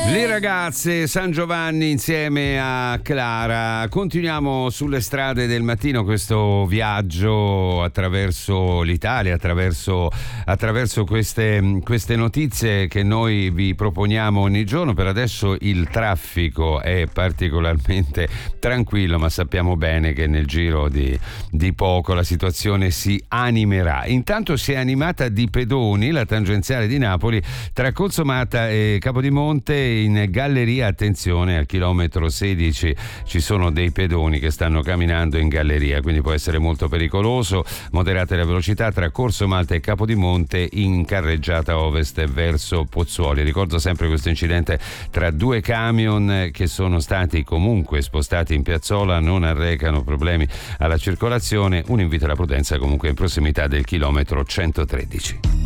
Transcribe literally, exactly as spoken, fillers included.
Le ragazze, San Giovanni insieme a Clara. Continuiamo sulle strade del mattino questo viaggio attraverso l'Italia, attraverso, attraverso queste, queste notizie che noi vi proponiamo ogni giorno. Per adesso il traffico è particolarmente tranquillo, ma sappiamo bene che nel giro di, di poco la situazione si animerà. Intanto si è animata di pedoni la tangenziale di Napoli tra Colsomata e Capodimonte. In galleria, attenzione, al chilometro sedici ci sono dei pedoni che stanno camminando in galleria, quindi può essere molto pericoloso. Moderate la velocità tra Corso Malta e Capodimonte in carreggiata ovest verso Pozzuoli. Ricordo sempre questo incidente tra due camion che sono stati comunque spostati in piazzola, non arrecano problemi alla circolazione. Un invito alla prudenza comunque in prossimità del chilometro centotredici.